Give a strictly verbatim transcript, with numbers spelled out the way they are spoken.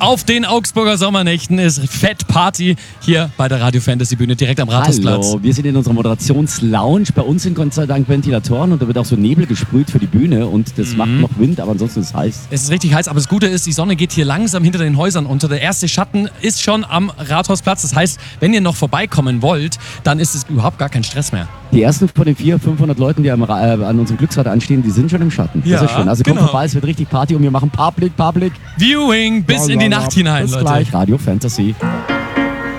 auf den Augsburger Sommernächten ist Fett Party hier bei der Radio Fantasy Bühne direkt am Rathausplatz. Hallo, wir sind in unserer Moderationslounge. Bei uns sind Gott sei Dank Ventilatoren und da wird auch so Nebel gesprüht für die Bühne und das mhm. macht noch Wind, aber ansonsten ist es heiß. Es ist richtig heiß, aber das Gute ist, die Sonne geht hier langsam hinter den Häusern unter. Der erste Schatten ist schon am Rathausplatz. Das heißt, wenn ihr noch vorbeikommen wollt, dann ist es überhaupt gar kein Stress mehr. Die ersten von den vierhundert, fünfhundert Leuten, die am, äh, an unserem Glücksrad anstehen, die sind schon im Schatten. Ja, das ist schön. Also kommt genau. vorbei, es wird richtig Party und wir machen Public, Public Viewing bis ja, in die ja, Nacht hinein, bis Leute. Gleich, Radio Fantasy.